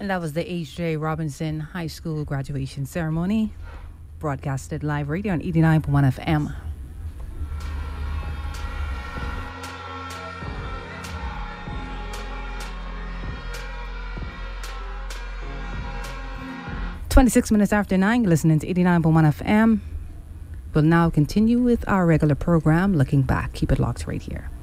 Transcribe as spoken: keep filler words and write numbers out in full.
And that was the H J Robinson High School graduation ceremony, broadcasted live radio on eighty-nine point one F M. twenty-six minutes after nine, listening to eighty-nine point one F M. We'll now continue with our regular program, Looking Back. Keep it locked right here.